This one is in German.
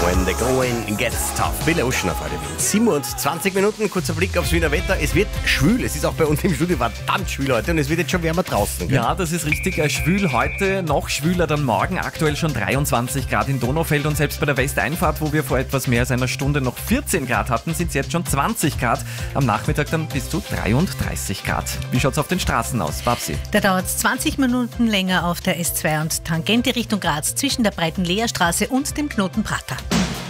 When the going gets tough. Bill Ocean auf Radio Wien. 27 Minuten, kurzer Blick aufs Wiener Wetter. Es wird schwül. Es ist auch bei uns im Studio verdammt schwül heute und es wird jetzt schon wärmer draußen. Gell? Ja, das ist richtig. Schwül heute, noch schwüler dann morgen. Aktuell schon 23 Grad in Donaufeld und selbst bei der Westeinfahrt, wo wir vor etwas mehr als einer Stunde noch 14 Grad hatten, sind es jetzt schon 20 Grad. Am Nachmittag dann bis zu 33 Grad. Wie schaut es auf den Straßen aus, Babsi? Da dauert es 20 Minuten länger auf der S2 und Tangente Richtung Graz zwischen der breiten Leerstraße und dem Knoten Prater.